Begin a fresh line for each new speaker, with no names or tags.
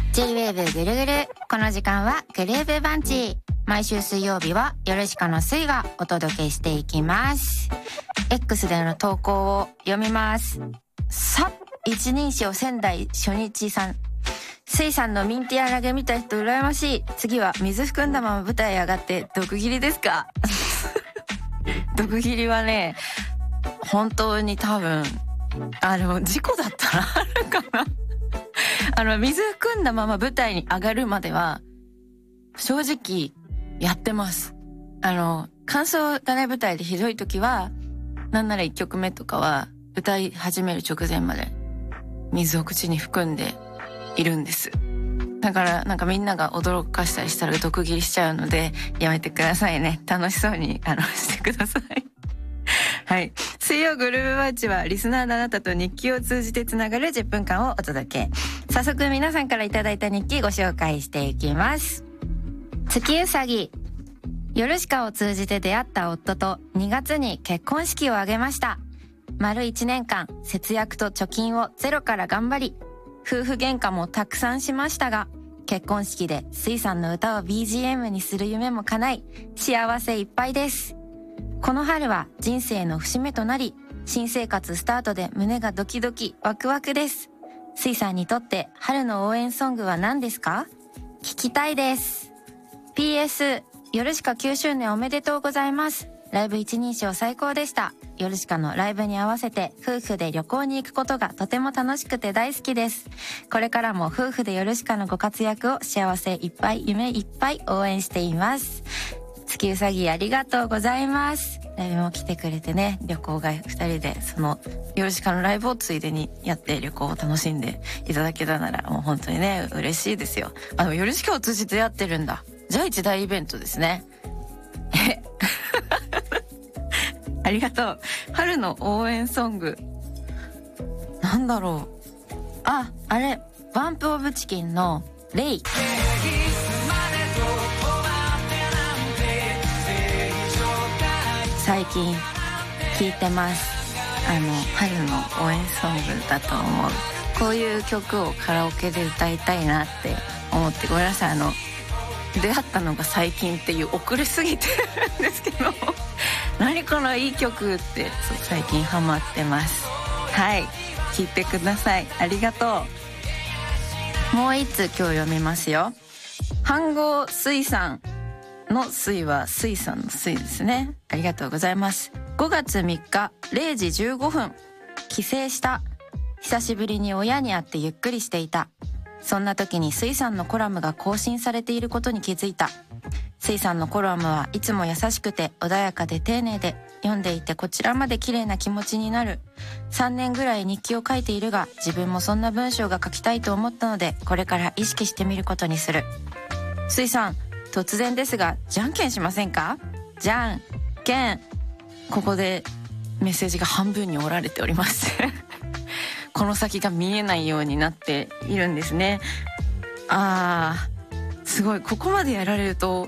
J-Wave ぐるぐる。この時間はグルーブバンチ。毎週水曜日はヨルシカのスイがお届けしていきます。X での投稿を読みます。さ、一人称仙台初日さん。スイさんのミンティア投げ見た人羨ましい。次は水含んだまま舞台上がって毒斬りですか？毒斬りはね、本当に多分事故だったらあるかな。水含んだまま舞台に上がるまでは正直やってます。感想がね、舞台でひどい時はなんなら1曲目とかは歌い始める直前まで水を口に含んでいるんです。だからなんかみんなが驚かしたりしたら毒斬りしちゃうのでやめてくださいね。楽しそうにしてください。はい。水曜グルーブバッチはリスナーのあなたと日記を通じてつながる10分間をお届け。早速皆さんからいただいた日記ご紹介していきます。月うさぎ。ヨルシカを通じて出会った夫と2月に結婚式を挙げました。丸1年間節約と貯金をゼロから頑張り、夫婦喧嘩もたくさんしましたが、結婚式でスイさんの歌を BGM にする夢も叶い、幸せいっぱいです。この春は人生の節目となり、新生活スタートで胸がドキドキワクワクです。スイさんにとって春の応援ソングは何ですか？聞きたいです。PS、ヨルシカ9周年おめでとうございます。ライブ一人称最高でした。ヨルシカのライブに合わせて夫婦で旅行に行くことがとても楽しくて大好きです。これからも夫婦でヨルシカのご活躍を幸せいっぱい夢いっぱい応援しています。月うさぎありがとうございます。ライブも来てくれてね、旅行が2人でそのヨルシカのライブをついでにやって旅行を楽しんでいただけたならもう本当にね嬉しいですよ。ヨルシカを通じて出会ってるんだ。じゃあ一大イベントですね。ありがとう。春の応援ソングなんだろう。あれバンプオブチキンのレイ。最近聴いてます。春の応援ソングだと思う。こういう曲をカラオケで歌いたいなって思って、ごめんなさい、出会ったのが最近っていう遅れすぎてるんですけど何このいい曲って最近ハマってます。はい、聴いてください。ありがとう。もう一通今日読みますよ。飯合水産の水は水産の水ですね。ありがとうございます。5月3日0時15分帰省した。久しぶりに親に会ってゆっくりしていた。そんな時に水産のコラムが更新されていることに気づいた。水産のコラムはいつも優しくて穏やかで丁寧で、読んでいてこちらまで綺麗な気持ちになる。3年ぐらい日記を書いているが、自分もそんな文章が書きたいと思ったので、これから意識してみることにする。水産、突然ですがじゃんけんしませんか？じゃんけん。ここでメッセージが半分に折られておりますこの先が見えないようになっているんですね。すごい。ここまでやられると